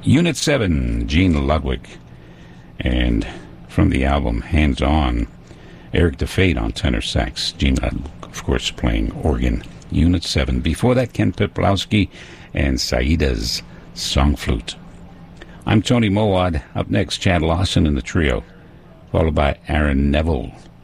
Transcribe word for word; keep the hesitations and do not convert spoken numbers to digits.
Unit seven, Gene Ludwig. And from the album Hands On, Eric DeFate on tenor sax, Gene Ludwig, of course, playing organ. Unit seven. Before that, Ken Peplowski and Saida's Song Flute. I'm Tony Mowad. Up next, Chad Lawson and the Trio, followed by Aaron Neville